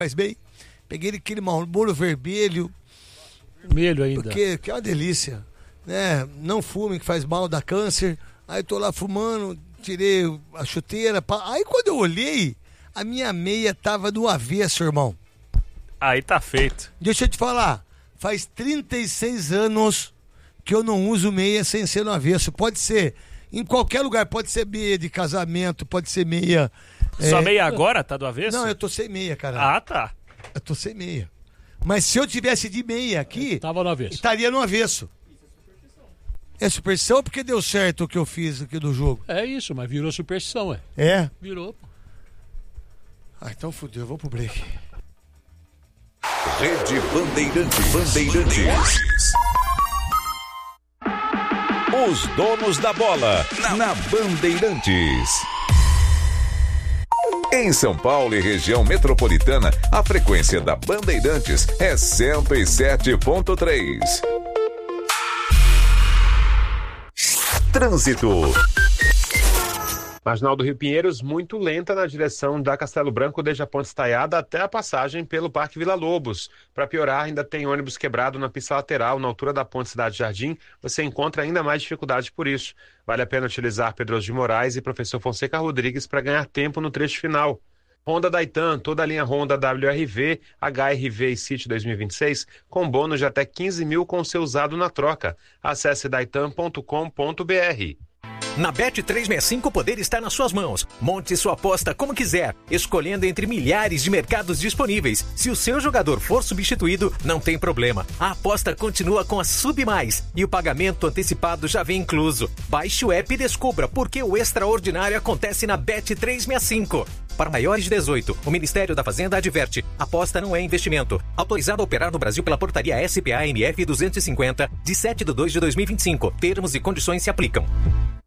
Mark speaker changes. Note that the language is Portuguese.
Speaker 1: faz bem. Peguei aquele molho vermelho.
Speaker 2: Vermelho ainda.
Speaker 1: Porque que é uma delícia. Né? Não fume, que faz mal, dá câncer. Aí tô lá fumando, tirei a chuteira. Aí quando eu olhei, a minha meia tava do avesso, irmão.
Speaker 3: Aí tá feito.
Speaker 1: Deixa eu te falar, faz 36 anos que eu não uso meia sem ser no avesso. Pode ser em qualquer lugar, pode ser meia de casamento, pode ser meia...
Speaker 3: Sua meia agora tá do avesso?
Speaker 1: Não, eu tô sem meia, cara.
Speaker 3: Ah, tá.
Speaker 1: Eu tô sem meia. Mas se eu tivesse de meia aqui,
Speaker 2: tava no avesso.
Speaker 1: Estaria no avesso. É superstição porque deu certo o que eu fiz aqui do jogo.
Speaker 2: É isso, mas virou superstição,
Speaker 1: É?
Speaker 2: Virou.
Speaker 1: Então fudeu, eu vou pro break.
Speaker 4: Rede Bandeirantes. Os donos da bola na Bandeirantes. Em São Paulo e região metropolitana, a frequência da Bandeirantes é 107.3. Trânsito.
Speaker 5: Marginal do Rio Pinheiros, muito lenta na direção da Castelo Branco, desde a Ponte Estaiada até a passagem pelo Parque Vila Lobos. Para piorar, ainda tem ônibus quebrado na pista lateral, na altura da Ponte Cidade Jardim. Você encontra ainda mais dificuldade por isso. Vale a pena utilizar Pedroso de Moraes e Professor Fonseca Rodrigues para ganhar tempo no trecho final. Honda Daitan, toda a linha Honda WRV, HRV e City 2026, com bônus de até 15 mil com seu usado na troca. Acesse daitan.com.br.
Speaker 6: Na Bet365 o poder está nas suas mãos. Monte sua aposta como quiser, escolhendo entre milhares de mercados disponíveis. Se o seu jogador for substituído, não tem problema. A aposta continua com a Sub Mais e o pagamento antecipado já vem incluso. Baixe o app e descubra por que o extraordinário acontece na Bet365. Para maiores de 18, o Ministério da Fazenda adverte: aposta não é investimento. Autorizado a operar no Brasil pela portaria SPA-MF 250, de 7/2/2025. Termos e condições se aplicam.